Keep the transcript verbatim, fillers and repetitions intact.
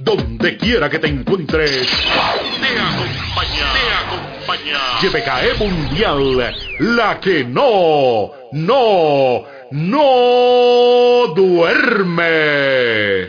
donde quiera que te encuentres, te acompaña, te acompaña. Y P K E Mundial, la que no, no, no duerme.